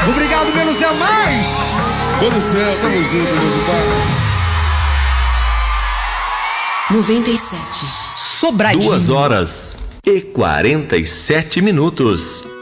Obrigado, menos é mais. Pô do céu, tamo junto, meu compadre. 97. Sobradinho. 2 horas e 47 minutos.